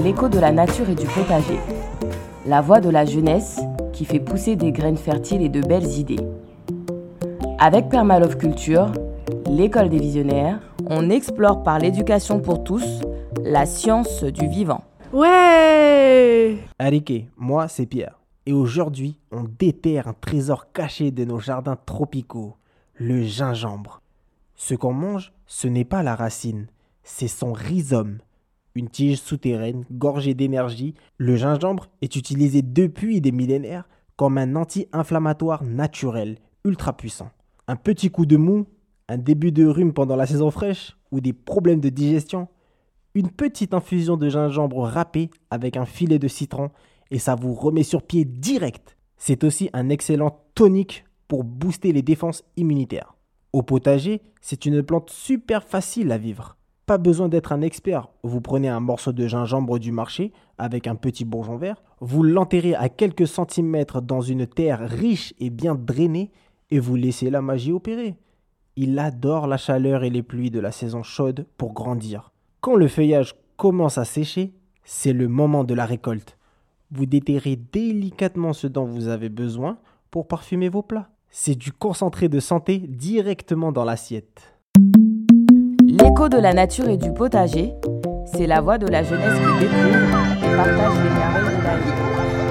l'écho de la nature et du potager. La voix de la jeunesse qui fait pousser des graines fertiles et de belles idées. Avec Permalove Culture, l'école des visionnaires, on explore par l'éducation pour tous la science du vivant. Ouais! Arike, moi c'est Pierre. Et aujourd'hui, on déterre un trésor caché de nos jardins tropicaux, le gingembre. Ce qu'on mange, ce n'est pas la racine, c'est son rhizome. Une tige souterraine gorgée d'énergie, le gingembre est utilisé depuis des millénaires comme un anti-inflammatoire naturel, ultra puissant. Un petit coup de mou, un début de rhume pendant la saison fraîche ou des problèmes de digestion, une petite infusion de gingembre râpé avec un filet de citron et ça vous remet sur pied direct. C'est aussi un excellent tonique pour booster les défenses immunitaires. Au potager, c'est une plante super facile à vivre. Pas besoin d'être un expert. Vous prenez un morceau de gingembre du marché avec un petit bourgeon vert, vous l'enterrez à quelques centimètres dans une terre riche et bien drainée et vous laissez la magie opérer. Il adore la chaleur et les pluies de la saison chaude pour grandir. Quand le feuillage commence à sécher, c'est le moment de la récolte. Vous déterrez délicatement ce dont vous avez besoin pour parfumer vos plats. C'est du concentré de santé directement dans l'assiette. L'écho de la nature et du potager, c'est la voix de la jeunesse qui découvre et partage les merveilles de la vie.